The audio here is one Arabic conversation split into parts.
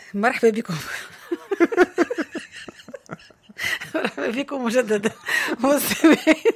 مرحبا بكم. مرحبا بكم مجددا مستمعين.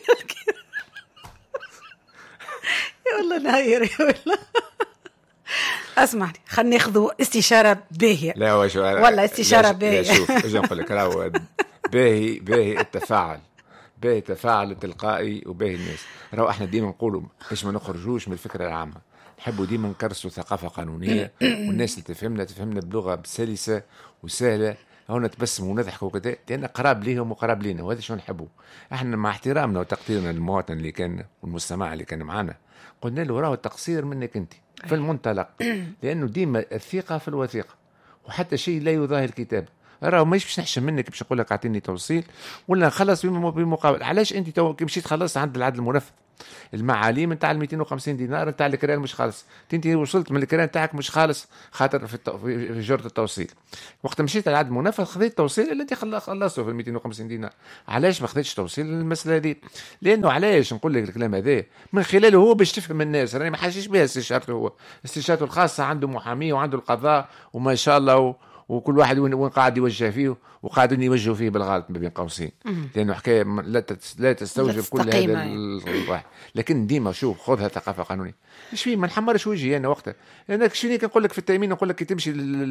يا والله ناير يا والله. اسمعني، خلينا ناخذوا استشاره باهيه. لا هو شو والله استشاره باهيه. شوف اجي نقول لك راهو باهي التفاعل، باهي التفاعل التلقائي وباهي الناس. راهو احنا ديما نقولوا باش ما نخرجوش من الفكره العامه، نحبوا ديما نكرسوا ثقافه قانونيه والناس اللي تفهمنا بلغه سلسه وسهله، هو نتبسم ونضحك وكذا، لان قراب ليهم وقراب لينا، وهذا شو نحبوا احنا. مع احترامنا وتقديرنا للمواطن اللي كان والمستمع اللي كان معنا، قلنا له راهو التقصير منك انت في المنطلق، لانه ديما الثقه في الوثيقه، وحتى شيء لا يضاهي الكتاب. راهو مش باش نحشم منك باش نقول لك اعطيني توصيل ولا نخلص بمقابل. علاش انت تو كي مشيت خلصت عند العدل المنفذ المعاليم نتاع ال 250 دينار نتاع الكران مش خالص، انت وصلت من الكران تاعك مش خالص خاطر في جرة التوصيل. وقت مشيت على العدل المنفذ خذيت توصيل اللي انت خلصته في ال 250 دينار. علاش ما خذيتش توصيل للمساله هذه؟ لانه علاش نقول لك الكلام هذا من خلاله هو باش تفهم الناس. راني ما حاجيش بها استشارته، هو استشارته الخاصه عنده محاميه وعنده القضاء وما شاء الله وكل واحد وين قاعد يوجه فيه وقاعدين يوجهوا فيه بالغلط ما بين قوسين، لانه حكايه لا تستوجب كل هذا الواحد. لكن ديما شوف خذها ثقافه قانونيه. ايش في ما نحمرش وجهي انا وقتها. انا شنو كنقول لك في التامين، نقول لك كي تمشي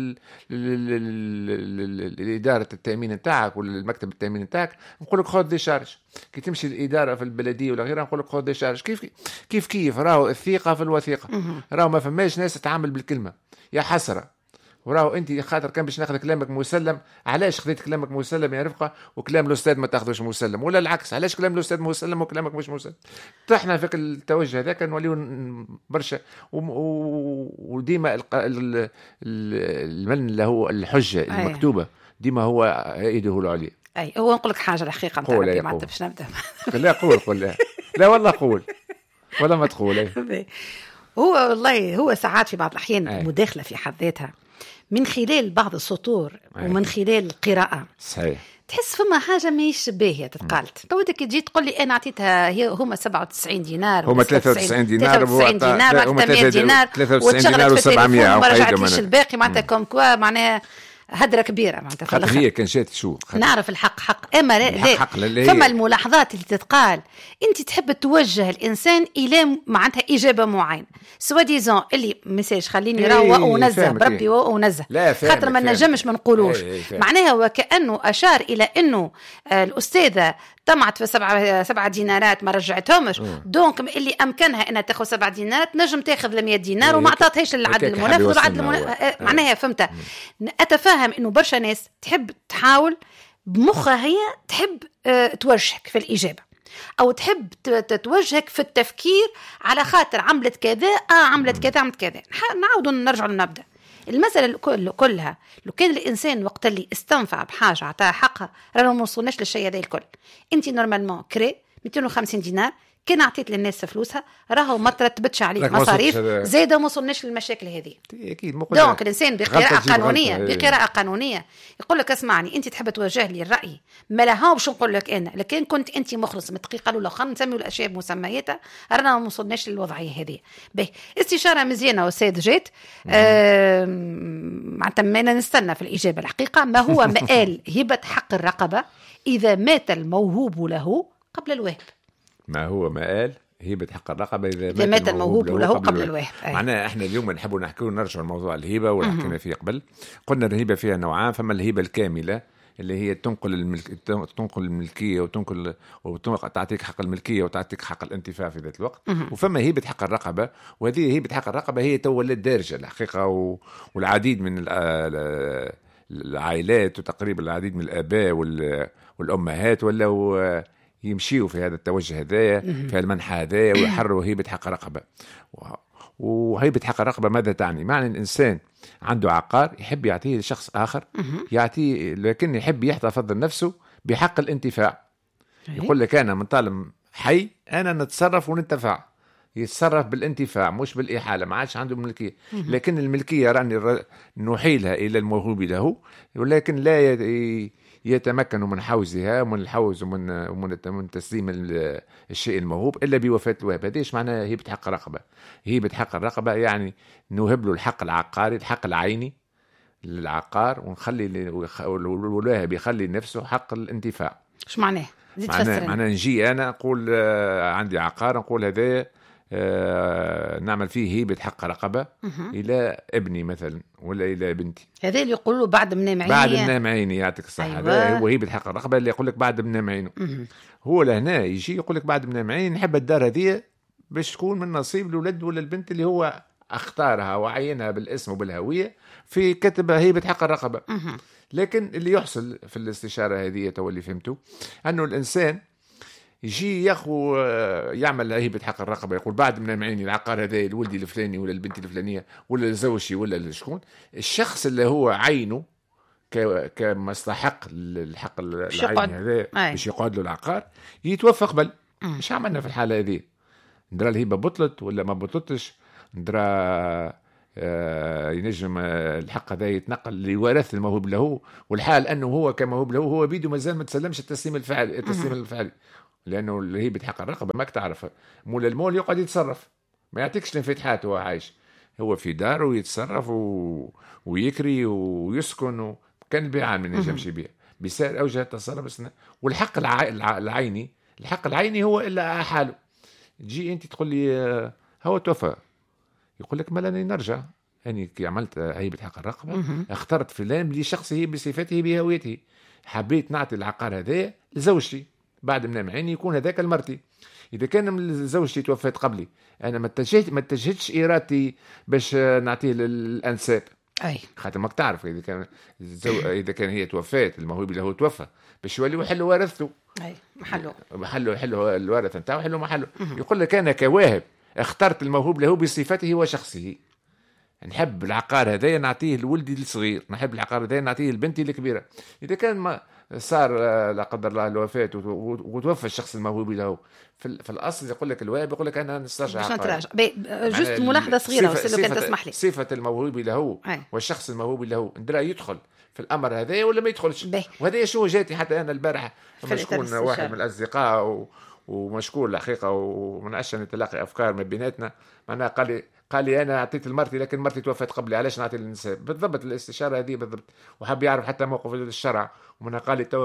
لاداره التامين نتاعك ولا المكتب التامين نتاعك نقول لك خذ دي شارج. كي تمشي للاداره في البلديه ولا غيرها نقول لك خذ دي شارج. كيف راهو الثقه في الوثيقه. راهو ما فماش ناس تتعامل بالكلمه يا حسره. وراو انت خاطر كان باش ناخذ كلامك مسلم. علاش خذيت كلامك مسلم يا رفقه وكلام الاستاذ ما تاخذوش مسلم؟ ولا العكس، علاش كلام الاستاذ مسلم وكلامك مش مسلم؟ طحنا في التوجه هذاك نوليو برشا. وديما المن اللي هو الحجه المكتوبه ديما هو ايده العليا. اي هو نقول لك حاجه الحقيقه نتاع ما باش نبدا. لا قول لا والله قول ولا ما تقول. هو والله هو ساعات في بعض الاحيان المداخله في حد ذاتها من خلال بعض السطور ومن خلال القراءة صحيح تحس فما حاجة ماهيش باهية تتقالت. تو كي تجي تقول لي أنا أعطيتها هما 97 دينار هما 93 دينار 93 دينار 800 دينار 93 دينار و700 وما رجعتليش الباقي معناتها كوم كوا معناها هدرة كبيرة معناتها. خاطر هي كان شات شو نعرف الحق حق اما لا فما الملاحظات اللي تتقال انت تحب توجه الانسان الى معناتها اجابه معينه سوا ديزون اللي مساج خليني روق ونزه بربي ونزه خاطر ما نجمش ما نقولوش معناها وكانه اشار الى انه الاستاذه طمعت في 7 دينارات ما رجعتهمش دونك اللي امكنها انها تاخذ 7 دينارات نجم تاخذ 100 دينار وما عطاتهاش للعدل المنفذ والعدل معناها فهمت. اتفهم انه برشا ناس تحب تحاول بمخها هي تحب توجهك في الإجابة أو تحب توجهك في التفكير على خاطر عملت كذا عملت كذا. نعاودوا نرجع لنبدأ المسألة كلها. لو كان الإنسان وقت اللي استنفع بحاجة عطاها حقها رانا ما وصلناش للشيء هذا الكل. أنت نورمالمون كري 250 دينار كان عطيت للناس فلوسها راهو ما ترتبتش عليه مصاريف زايده وما وصلناش للمشاكل هذه. دونك الانسان بقراءه قانونيه يقول لك اسمعني انت تحب توجه لي الراي ما لها باش نقول لك انا لكن كنت انت مخلص متقي قالوا له خلينا نسميوا الاشياء بمسمياتها رانا ما وصلناش للوضعيه هذه. باهي استشاره مزيانه والسيد جات معناتها ما نستنى في الاجابه الحقيقه ما هو مآل هبه حق الرقبه اذا مات الموهوب له قبل الواهب. ما هو مآل هبة حق الرقبة إذا مات الموهوب له قبل الواهب. معناها احنا اليوم نحبوا نحكي ونرجع لموضوع الهبة وحكينا فيه قبل. قلنا الهبة فيها نوعان، فما الهبة الكاملة اللي هي تنقل الملكية وتنقل تعطيك حق الملكية وتعطيك حق الانتفاع في ذات الوقت. وفما هبة حق الرقبة، وهذه هبة حق الرقبة هي تولد دارجة الحقيقة والعديد من العائلات وتقريبا العديد من الآباء والأمهات ولا يمشيوا في هذا التوجه هذايا في المنحى هذايا ويحرروا هيبة حق رقبة. وهيبة حق الرقبة ماذا تعني؟ معنى الإنسان عنده عقار يحب يعطيه لشخص آخر يعطيه، لكن يحب يحتفظ لنفسه بحق الانتفاع. يقول لك أنا من طالب حي أنا نتصرف وننتفع، يتصرف بالانتفاع مش بالإحالة، ما عادش عنده ملكية. لكن الملكية راني نحيلها إلى الموهوب له، ولكن لا يتمكن من حوزها ومن الحوز ومن تسليم الشيء الموهوب إلا بوفاة الواهب. هذا إيش معناه هبة حق الرقبة؟ هبة حق الرقبة يعني نوهب له الحق العقاري الحق العيني للعقار ونخلي والواهب يخلي نفسه حق الانتفاع. ايش معناه؟ معناه نجي انا نقول عندي عقار، نقول هذا نعمل فيه هيبة حق رقبة إلى ابني مثلا ولا إلى بنتي. هذا اللي يقول له بعد منام عيني. بعد منام عيني يعطيك الصحة. أيوة. هذا هو هيبة حق الرقبة اللي يقول لك بعد منام عينه. هو لهنا يجي يقول لك بعد منام عيني نحب الدار هذه باش تكون من نصيب الولد ولا البنت اللي هو اختارها وعينها بالاسم وبالهوية في كتب هيبة حق الرقبة. لكن اللي يحصل في الاستشارة هذه تولي فهمته أنه الإنسان يجي ياخو يعمل هيبة حق الرقبة، يقول بعد من عيني العقار هذا الولدي الفلاني ولا البنت الفلانية ولا زوجي ولا شكون الشخص اللي هو عينه كمستحق الحق العين هذا باش يقعد له العقار يتوفى قبل. مش عملنا في الحالة هذه؟ ندرى الهيبة بطلت ولا ما بطلتش؟ ندرى ينجم الحق هذا يتنقل لورث الموهوب له، والحال أنه هو كموهوب له هو بيده مازال ما تسلمش التسليم الفعلي لأنه اللي هي بتحق الرقبة ما تعرف مول المول يقعد يتصرف ما يعطيكش انفتاحات. هو عايش هو في داره ويتصرف ويكري ويسكن كان البيعان من ينجمش يبيع بيسائر أوجه التصرف. والحق العيني الحق العيني هو إلا حاله. تجي أنت تقول لي هو توفى، يقول لك ما لاني نرجع أني كي عملت هيبة حق الرقبة اخترت فلان بلي شخصه بصفته بهويته، حبيت نعطي العقار هذا لزوجتي بعد منام عيني يكون هذاك المرتي. إذا كان زوجتي توفيت قبلي أنا ما اتجهتش إرادتي باش نعطيه للأنساب. أي خاطر ماك تعرف إذا كان هي توفيت الموهوب اللي هو توفى باش يولي يحلوا ورثته. أي محله يحلوا الورثة نتاعو يحلوا محله. يقول لك أنا كواهب اخترت الموهوب له بصفته وشخصه، نحب العقار هذا نعطيه لولدي الصغير، نحب العقار هذا نعطيه لبنتي الكبيرة. إذا كان ما صار لا قدر الله الوفاة وتوفى الشخص الموهوب له في الأصل يقول لك الواهب يقول لك أنا نسترجع عقار. جست ملاحظة صغيرة لو كان تسمح لي. صفة الموهوب له والشخص الموهوب له ندرى يدخل في الأمر هذا ولا ما يدخلش. وهذا شو جاتي حتى أنا البارحة مشكون واحد من الأصدقاء ومشكور الحقيقة ومن عشان نتلاقي أفكار ما بيناتنا معناها قال لي أنا أعطيت المرتي لكن مرتي توفت قبلي علاش نعطي للنساء بالضبط الاستشارة هذه بالضبط. وحب يعرف حتى موقف الشرع ومن قال لي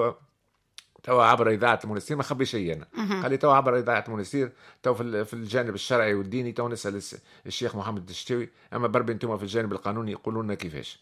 توا عبر إذاعة المنستير ما خبي شيء أنا قال لي توا عبر إذاعة المنستير تو في الجانب الشرعي والديني تو نسأل الشيخ محمد الشتوي أما بربي أنتم في الجانب القانوني يقولون لنا كيفاش.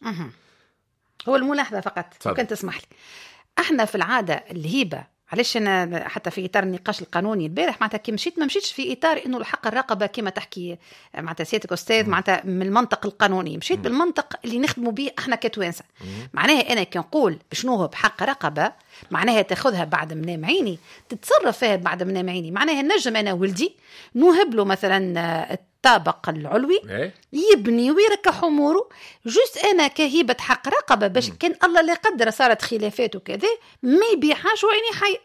هو الملاحظة فقط ممكن تسمح لي. احنا في العادة الهيبة علاش انا حتى في اطار النقاش القانوني البارح معناتها كي مشيت ما مشيتش في اطار انه الحق الرقبه كما تحكي معناتها سيادتك استاذ معناتها من المنطق القانوني، مشيت بالمنطق اللي نخدموا به احنا كتوانسه. معناها انا كي نقول شنو هو بحق رقبه معناها تاخذها بعد منام عيني تتصرف فيها بعد منام عيني. معناها نجم انا ولدي نوهب له مثلا الطابق العلوي يبني ويركح اموره جوست انا كهيبه حق رقبه باش كان الله لا قدر صارت خلافات وكذا ما يبيعهاش وعيني حي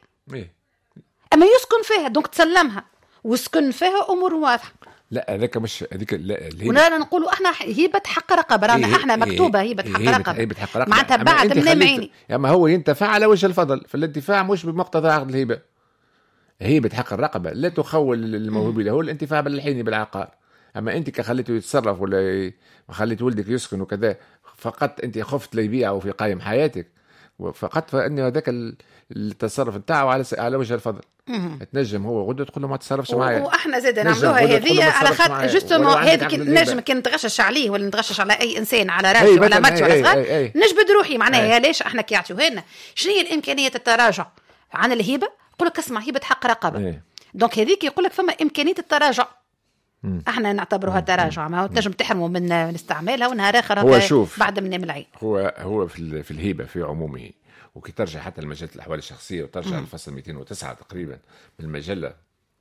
اما يسكن فيها دونك تسلمها وسكن فيها امور واضحه. لا هذاك مش هذيك لا ولا نقولوا احنا هيبه حق رقبه رانا احنا مكتوبه هيبه حق رقبه معناتها بعد منام عيني. اما هو ينتفع على وجه الفضل فالانتفاع مش بمقتضى عقد الهيبه. هيبه حق الرقبه لا تخول الموهوب له الانتفاع بالحين بالعقار. اما انت كخليته يتصرف ولا خليت ولدك يسكن وكذا فقط انت خفت ليبيعه في قائم حياتك فقط فان هذاك التصرف نتاعو على وجه الفضل. تنجم هو غدا تقول له ما تصرفش معايا واحنا زاد نعملوها هذه على خاطر جوستومون هذيك نجم كي نتغشش عليه ولا نتغشش على اي انسان على راجل ولا مرتي ولا صغار نجبد روحي معناها ليش احنا كي يعطيوها لنا شنو هي الامكانيه التراجع عن الهبه يقول لك اسمع هبه حق رقبه دونك هذيك يقول لك فما امكانيه التراجع احنا نعتبرها تراجع ما هو تنجم تحرموا من استعمالها ونهار اخر بعد منام العين. هو في الهبه في عمومه وكي ترجع حتى لمجلة الأحوال الشخصية وترجع الفصل 209 تقريبا من المجلة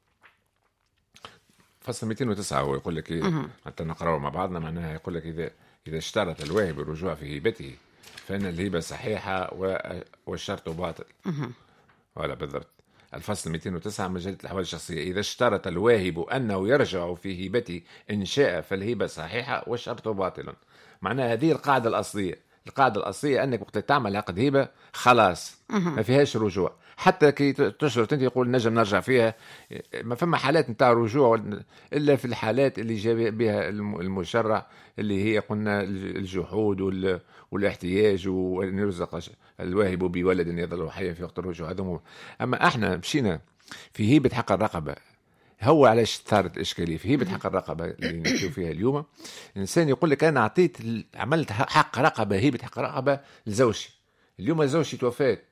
فصل 209 هو يقول لك حتى نقرأه مع بعضنا معناها يقول لك إذا اشترط الواهب الرجوع في هبته فإن الهبة صحيحة والشرط باطل. ولا بالضبط الفصل 209 من مجلة الأحوال الشخصية إذا اشترط الواهب أنه يرجع في هبته إن شاء فالهبة صحيحة والشرط باطل. معناها هذه القاعدة الأصلية. القاعدة الأصلية أنك وقت تعمل عقد هبة خلاص ما فيهاش رجوع، حتى كي تشرط أنت يقول نجم نرجع فيها، ما فما حالات نتاع رجوع إلا في الحالات اللي جاء بها المشرع اللي هي قلنا الجحود والاحتياج وأن يرزق الواهب بولد يظل حيا في وقت الرجوع. هذا أما احنا مشينا في هيبة حق الرقبة. هو علاش صارت الإشكالية في هيبة حق الرقبة اللي نحكيو فيها اليوم؟ الإنسان يقول لك أنا عملت حق رقبة، هيبة حق رقبة لزوجي، اليوم زوجي توفات،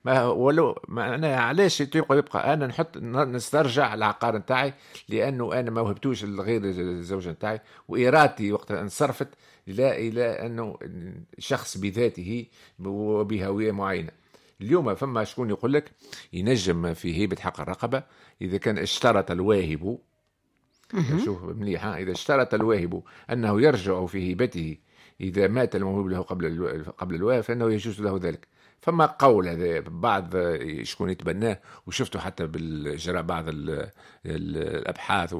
ما أنا علاش يبقى أنا نسترجع العقار نتاعي لأنه أنا ما وهبتوش لغير الزوجة نتاعي، وإرادتي وقت انصرفت إلى أنه شخص بذاته وبهوية معينة. اليوم فما شكون يقول لك ينجم في هيبة حق الرقبة إذا كان اشترط الواهب، شوف مليحة، إذا اشترط الواهب أنه يرجع في هيبته إذا مات الموهوب له قبل الواهب فإنه يجوز له ذلك. فما قول هذا بعض شكون يتبناه، وشفتوا حتى بالجراء بعض الأبحاث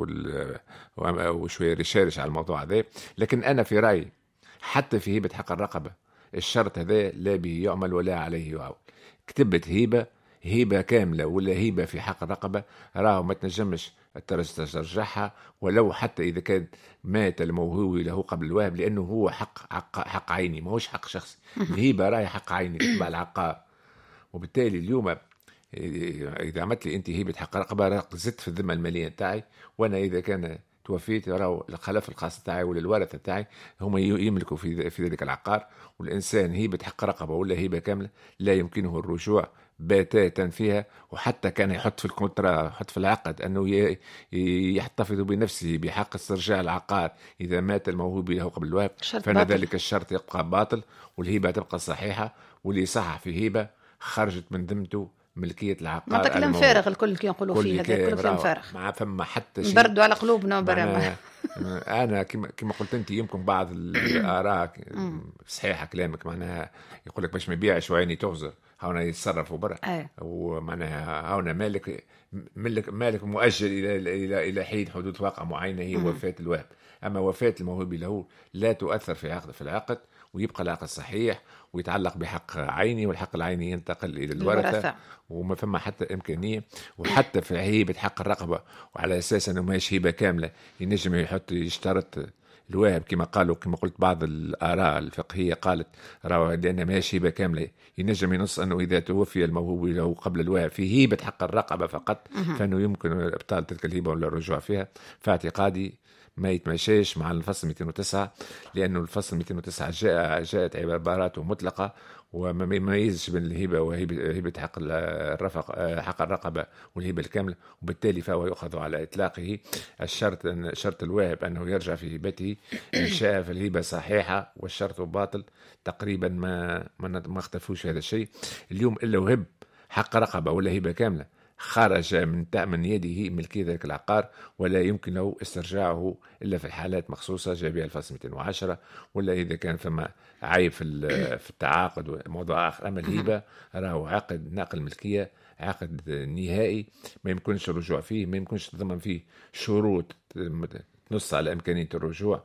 وشوية ريشيرش على الموضوع هذا. لكن أنا في رأيي حتى في هيبة حق الرقبة الشرط هذا لا به يعمل ولا عليه يعول. كتبت هيبة كاملة ولا هيبة في حق الرقبة راهو ما تنجمش ترجعها، ولو حتى إذا كان مات الموهوب له قبل الواهب، لأنه هو حق عيني، ما هوش حق شخصي. الهيبة راهي حق عيني تتبع العقار، وبالتالي اليوم إذا عملت لي أنت هيبة حق الرقبة زدت في الذمة المالية نتاعي، وأنا إذا كان توفيت راهو الخلف الخاص تاعي ولا الورثة تاعي هم يملكوا في ذلك العقار. والإنسان هيبة حق رقبة ولا هيبة كاملة لا يمكنه الرجوع باتاتا فيها، وحتى كان يحط في الكونترا، يحط في العقد أنه يحتفظ بنفسه بحق استرجاع العقار إذا مات الموهوب له قبل الواهب، فإن ذلك الشرط يبقى باطل والهيبة تبقى صحيحة، واللي صح في هيبة خرجت من ذمته ملكية العقار. ما كلام فارغ الكل كي يقولوا فيه، هذا كل كلام فارغ ما فما حتى شيء، بردوا على قلوبنا أنا كما قلت أنت يمكن بعض الآراء صحيحة كلامك، معناها يقول لك باش ما يبيعش وعيني تغزر هنا يتصرفوا برا، ومعناها هنا مالك مؤجل إلى حين حدوث واقع معينة هي وفاة الواهب. أما وفاة الموهوب له لا تؤثر في العقد، ويبقى العقد صحيح ويتعلق بحق عيني، والحق العيني ينتقل إلى الورثة، وما فما حتى إمكانية. وحتى في هيبة حق الرقبة وعلى أساس أنه ماهيش هيبة كاملة ينجم يشترط الواهب كما قلت بعض الآراء الفقهية قالت لأن ماهيش هيبة كاملة ينجم ينص أنه إذا توفي الموهوب له قبل الواهب في هيبة حق الرقبة فقط فإنه يمكن إبطال تلك الهيبة ولا الرجوع فيها. فاعتقادي ما يتماشاش مع الفصل 209، لأنه الفصل 209 جاءت عباراته مطلقة وما يميزش بين الهبة وهبة حق الرقبة والهبة الكاملة، وبالتالي فهو يؤخذ على إطلاقه. شرط الواهب أنه يرجع في هبته إن شاء فالهبة صحيحة والشرط باطل. تقريبا ما اختفوش هذا الشيء اليوم، إلا وهب حق رقبة ولا هبة كاملة خرج من يده ملكية ذلك العقار ولا يمكن له استرجاعه إلا في الحالات مخصوصة جاء بها الفصل 210، ولا إذا كان ثم عيب في التعاقد وموضوع آخر. أما الهبة راهو عقد نقل ملكية، عقد نهائي ما يمكنش الرجوع فيه، ما يمكنش تضمن فيه شروط نص على إمكانية الرجوع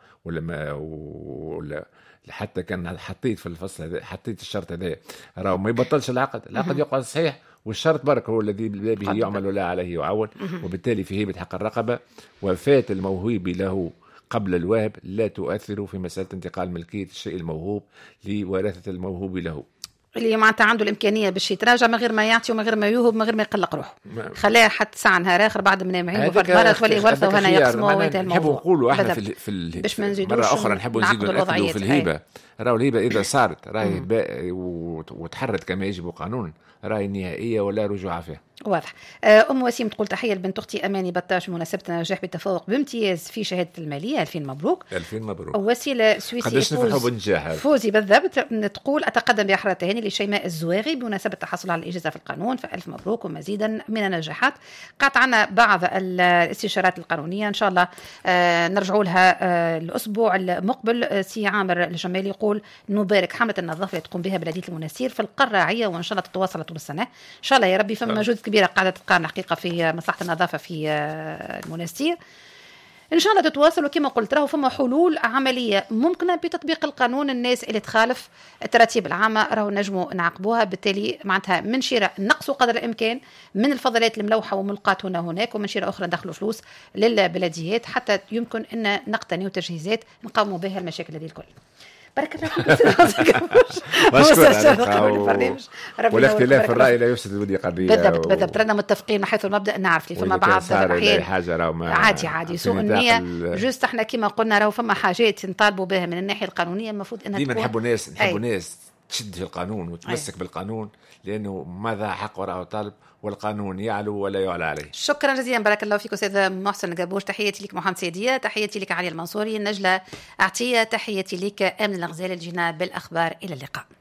ولا حتى كان حطيت في الفصل هذا حطيت الشرط هذا راهو ما يبطلش العقد يقع صحيح، والشرط برك هو الذي به يعمل ولا عليه يعول. وبالتالي في هيبة حق الرقبة وفاة الموهوب له قبل الواهب لا تؤثر في مسألة انتقال ملكية الشيء الموهوب لورثة الموهوب له، اللي معناتها عنده الإمكانية باش يتراجع من غير ما يعطي ومن غير ما يوهب من غير ما يقلق روحه، خليها حتى ساعة نهار آخر بعد ما نام عين وفرد مرة تولي ورثة وهنا يقسموا وينتهي الموضوع. نحبوا نقولوا احنا باش ما نزيدوش مرة أخرى نحبوا نزيدوا في الهيبة. راهو الهيبة إذا صارت راهي وتحرت كما يجب قانونا راهي نهائية ولا رجوع فيها. واضح. وسيم تقول تحية لبنت أختي أماني بطاش بمناسبة النجاح بالتفوق بامتياز في شهادة المالية. 2000 مبروك. 2000 مبروك. وسيلة سويسية قداش نفرحوا بالنجاح فوزي بالضبط. تقول أتقدم بأحرى التهاني لشيماء الزواغي بمناسبة التحصل على الإجازة في القانون، فألف مبروك ومزيدا من النجاحات. قعدت عنا بعض الاستشارات القانونية إن شاء الله نرجعوا لها الأسبوع المقبل. سي عامر الجمالي يقول نبارك حملة النظافة اللي تقوم بها بلدية المنستير في القراعية وإن شاء الله تتواصل طول السنة إن شاء الله يا ربي. فما مجهود كبيرة قاعدة تقام حقيقة في مصلحة النظافة في المنستير. ان شاء الله تتواصلوا. كما قلت راهو فما حلول عمليه ممكنه بتطبيق القانون. الناس اللي تخالف التراتيب العامه راهو نجموا نعاقبوها. بالتالي معناتها من شراء نقصوا قدر الامكان من الفضلات الملوحه وملقاه هناك، ومن شراء اخرى ندخلوا فلوس للبلديات حتى يمكن ان نقتنيوا تجهيزات نقاوموا بها المشاكل هذه الكل. بارك الله فيك. والاختلاف الرأي لا يفسد الودي قضية. بالضبط رانا متفقين من حيث المبدأ. نعرف لي فما بعض الأحيان عادي سوء النية. جوست احنا كما قلنا راهو فما حاجات نطالبوا بها من الناحية القانونية المفروض انها ديما نحبوا ناس تشد في القانون وتمسك بالقانون، لأنه ماذا حق وراءه طالب والقانون يعلو ولا يعلى عليه. شكرا جزيلا، بارك الله فيك أستاذ محسن قابوش. تحياتي لك محمد سيدية، تحياتي لك علي المنصوري، نجلة عطية، تحياتي لك آمن الغزال. الجناب بالأخبار، إلى اللقاء.